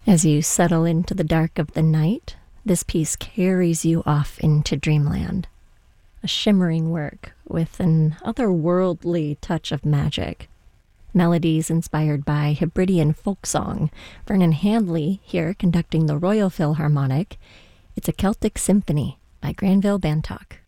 As you settle into the dark of the night, this piece carries you off into dreamland. A shimmering work with an otherworldly touch of magic. Melodies inspired by Hebridean folk song. Vernon Handley here conducting the Royal Philharmonic. It's a Celtic Symphony by Granville Bantock.